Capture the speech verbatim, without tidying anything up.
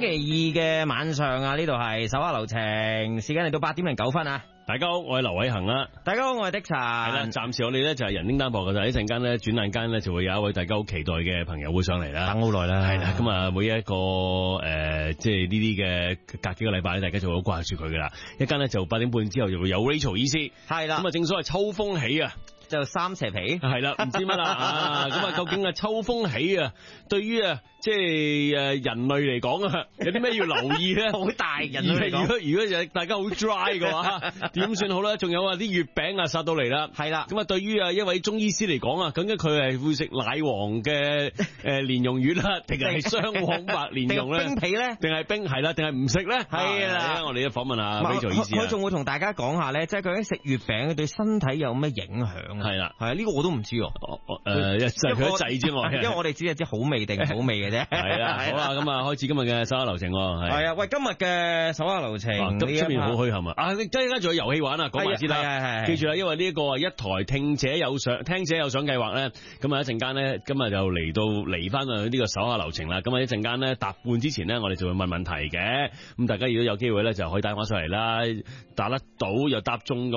期二嘅晚上啊，呢度係手下留情，時間嚟到八點零九分啊。 大家好，我係劉偉恒啦。 大家好，我係的查。 係啦，暫時我哋咧就係人丁單薄嘅，但係一陣間咧轉眼間咧就會有一位大家好期待嘅朋友會上嚟啦。 等好耐啦， 係啦，咁啊每一個誒、呃，即係呢啲嘅隔幾個禮拜咧，大家就會好掛住佢噶啦。一間咧就八點半之後就會有 Rachel 醫師。係啦，咁啊正所謂秋風起啊。 就三蛇皮係啦，唔知乜啦啊！咁啊，究竟啊秋風起啊，對於啊即係誒人類嚟講啊，有啲咩要留意咧？ 好大人類嚟講， 如果如果就大家好 dry 嘅話，點算好咧？仲有啊啲月餅啊殺到嚟啦，係啦。咁啊，對於啊一位中醫師嚟講啊，究竟佢係會食奶黃嘅誒蓮蓉丸啦，定係雙黃白蓮蓉咧？冰皮咧？定係冰係啦？定係唔食咧？係啦，我哋一訪問下 Rachel 醫師啊， 佢仲會同大家講下咧，即係究竟食月餅對身體有咩影響？ 係啦， 係啊，呢個我都唔知喎。 誒，就係佢一制之外， 因為我哋只係知好味定唔好味嘅啫。 係啦，好啦，咁啊，開始今日嘅手下留情喎。 係啊，喂，今日嘅手下留情， 咁出面好虛係嘛？啊，你陣間仲有遊戲玩啊，講埋先啦。係係記住啦，因為呢一個一台聽者有賞，聽者有賞計劃咧，咁啊一陣間咧，今日就嚟到嚟翻啊呢個手下留情啦。咁啊一陣間咧答半之前咧，我哋就會問問題嘅。咁大家如果有機會咧，就可以打電話上嚟啦，打得到又答中。